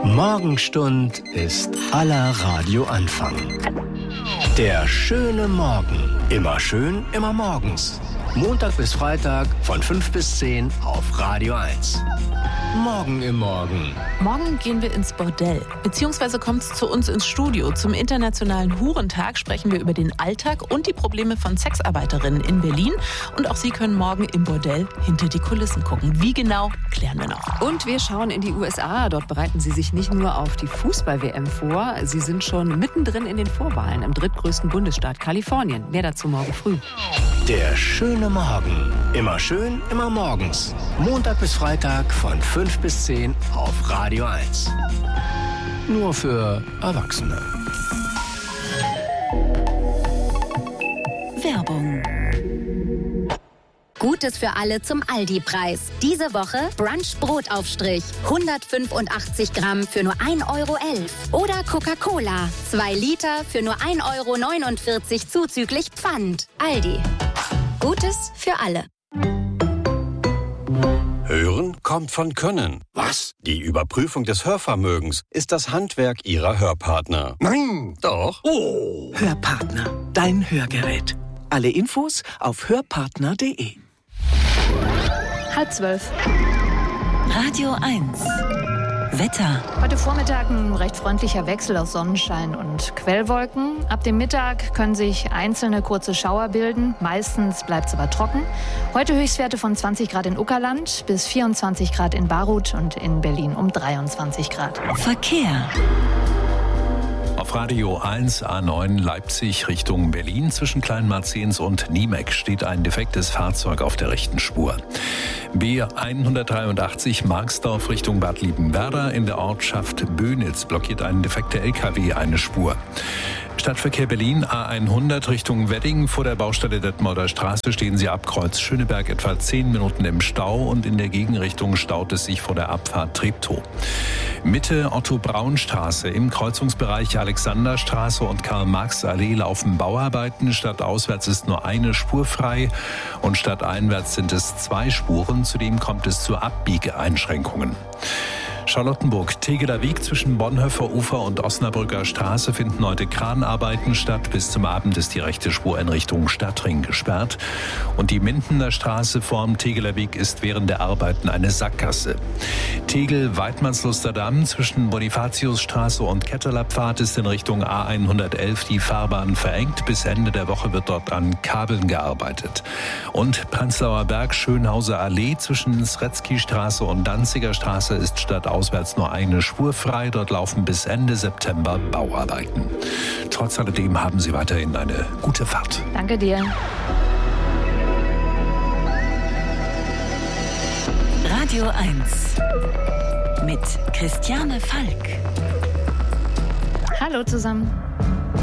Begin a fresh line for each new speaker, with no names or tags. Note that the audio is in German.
Morgenstund ist aller Radioanfang. Der schöne Morgen. Immer schön, immer morgens. Montag bis Freitag von 5 bis 10 auf Radio 1. Morgen im Morgen.
Morgen gehen wir ins Bordell, beziehungsweise kommt es zu uns ins Studio. Zum Internationalen Hurentag sprechen wir über den Alltag und die Probleme von Sexarbeiterinnen in Berlin. Und auch Sie können morgen im Bordell hinter die Kulissen gucken. Wie genau, klären wir noch.
Und wir schauen in die USA. Dort bereiten sie sich nicht nur auf die Fußball-WM vor, sie sind schon mittendrin in den Vorwahlen im drittgrößten Bundesstaat Kalifornien. Mehr dazu morgen früh.
Der schöne Morgen. Immer schön, immer morgens. Montag bis Freitag von 5 bis 10 auf Radio 1. Nur für Erwachsene.
Werbung. Gutes für alle zum Aldi-Preis. Diese Woche Brunch-Brotaufstrich. 185 Gramm für nur 1,11 €. Oder Coca-Cola. 2 Liter für nur 1,49 € zuzüglich Pfand. Aldi. Gutes für alle.
Hören kommt von Können.
Was?
Die Überprüfung des Hörvermögens ist das Handwerk Ihrer Hörpartner.
Nein!
Doch.
Oh!
Hörpartner, dein Hörgerät. Alle Infos auf hörpartner.de.
11:30.
Radio 1. Wetter.
Heute Vormittag ein recht freundlicher Wechsel aus Sonnenschein und Quellwolken. Ab dem Mittag können sich einzelne kurze Schauer bilden. Meistens bleibt es aber trocken. Heute Höchstwerte von 20 Grad in Uckerland bis 24 Grad in Baruth und in Berlin um 23 Grad.
Verkehr.
Auf Radio 1 A9 Leipzig Richtung Berlin zwischen Kleinmarzens und Niemek steht ein defektes Fahrzeug auf der rechten Spur. B183 Marxdorf Richtung Bad Liebenwerda in der Ortschaft Bönitz blockiert ein defekter LKW eine Spur. Stadtverkehr Berlin A100 Richtung Wedding. Vor der Baustelle Detmolder Straße stehen Sie ab Kreuz Schöneberg etwa 10 Minuten im Stau und in der Gegenrichtung staut es sich vor der Abfahrt Treptow. Mitte Otto-Braun-Straße im Kreuzungsbereich Alexanderstraße und Karl-Marx-Allee laufen Bauarbeiten. Stadtauswärts ist nur eine Spur frei und stadteinwärts sind es 2 Spuren. Zudem kommt es zu Abbiegeeinschränkungen. Charlottenburg, Tegeler Weg zwischen Bonhoeffer Ufer und Osnabrücker Straße finden heute Kranarbeiten statt. Bis zum Abend ist die rechte Spur in Richtung Stadtring gesperrt. Und die Mindener Straße vorm Tegeler Weg ist während der Arbeiten eine Sackgasse. Tegel-Weidmannslusterdamm zwischen Bonifatiusstraße und Ketteler Pfad ist in Richtung A111 die Fahrbahn verengt. Bis Ende der Woche wird dort an Kabeln gearbeitet. Und Prenzlauer Berg, Schönhauser Allee zwischen Sretzky-Straße und Danziger Straße ist stadtauswärts nur eine Spur frei. Dort laufen bis Ende September Bauarbeiten. Trotz alledem haben Sie weiterhin eine gute Fahrt.
Danke dir.
Radio 1 mit Christiane Falk.
Hallo zusammen.